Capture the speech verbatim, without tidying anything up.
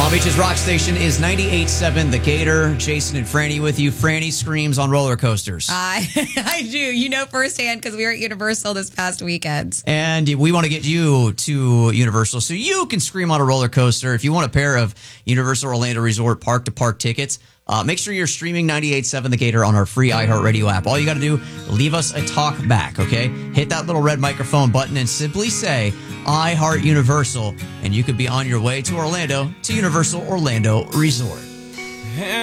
Palm Beach's rock station is ninety-eight point seven The Gator. Jason and Franny with you. Franny screams on roller coasters. I, I do. You know firsthand because we were at Universal this past weekend. And we want to get you to Universal so you can scream on a roller coaster. If you want a pair of Universal Orlando Resort park-to-park tickets, uh, make sure you're streaming ninety-eight point seven The Gator on our free iHeartRadio app. All you got to do, leave us a talk back, okay? Hit that little red microphone button and simply say, I Heart Universal, and you could be on your way to Orlando, to Universal Orlando Resort.